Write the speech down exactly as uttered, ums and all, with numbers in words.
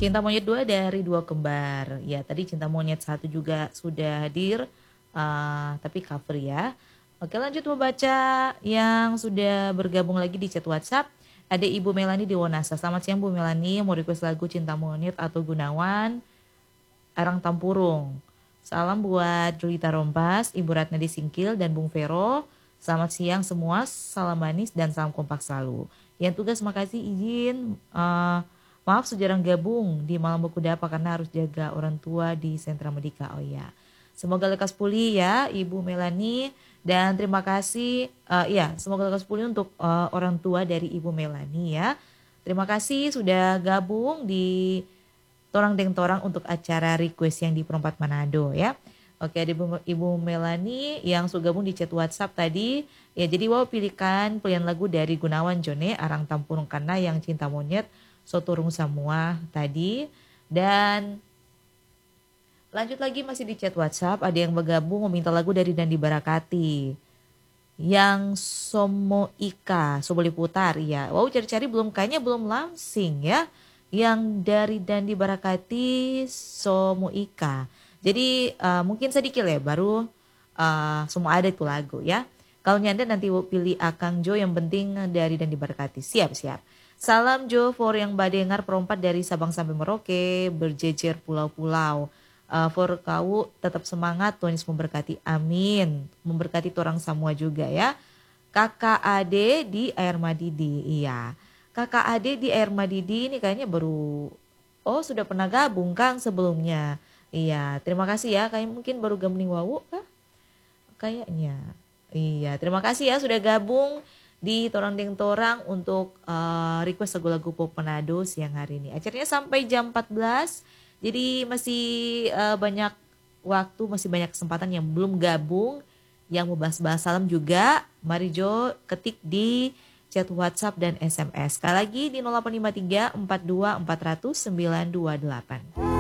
Cinta Monyet dua dari Dua Kembar. Ya, tadi Cinta Monyet satu juga sudah hadir, uh, tapi cover ya. Oke, lanjut membaca yang sudah bergabung lagi di chat WhatsApp. Ada Ibu Melani di Wonasa. Selamat siang Bu Melani, mau request lagu Cinta Monyet atau Gunawan, Arang Tampurung. Salam buat Julita Rompas, Ibu Ratna di Singkil, dan Bung Vero. Selamat siang semua, salam manis dan salam kompak selalu. Yang tugas makasih izin, uh, maaf sejarang gabung di Malam Buku Dapa karena harus jaga orang tua di Sentra Medika. Oh ya, semoga lekas pulih ya Ibu Melani, dan terima kasih uh, ya semoga lekas pulih untuk uh, orang tua dari Ibu Melani ya. Terima kasih sudah gabung di Torang Deng Torang untuk acara request yang di Perempat Manado ya. Oke, ada Ibu, Ibu Melani yang sudah gabung di chat WhatsApp tadi. Ya, jadi wow pilihkan pilihan lagu dari Gunawan Jone, Arang Tampurung karena yang Cinta Monyet, Soturung Semua tadi. Dan lanjut lagi masih di chat WhatsApp, ada yang bergabung meminta lagu dari Dandi Barakati. Yang Somo Ika, so boleh putar ya. Wow, cari-cari belum, kayaknya belum langsing ya. Yang dari Dandi Barakati, Somo Ika. Jadi uh, mungkin sedikit ya, baru uh, semua ada itu lagu ya. Kalau nyanda nanti pilih Akang Jo, yang penting dari Dandi Barakati. Siap-siap. Salam Jo for yang badengar perompat dari Sabang sampai Merauke, berjejer pulau-pulau. Uh, for kau tetap semangat, Tuhan Yesus memberkati, amin. Memberkati orang semua juga ya. Kakak Ade di Air Madidi, iya. Kakak Ade di Air Madidi ini kayaknya baru, oh sudah pernah gabung Kang sebelumnya. Iya, terima kasih ya, kayak mungkin baru gambling wawu kah? Kayaknya. Iya, terima kasih ya sudah gabung di Torang Deng Torang untuk uh, request lagu-lagu pop Manado siang hari ini. Acaranya sampai jam empat belas. Jadi masih uh, banyak waktu, masih banyak kesempatan yang belum gabung, yang mau bahas-bahas salam juga. Mari Jo ketik di chat WhatsApp dan S M S. Sekali lagi di nol delapan lima tiga empat dua empat nol nol sembilan dua delapan.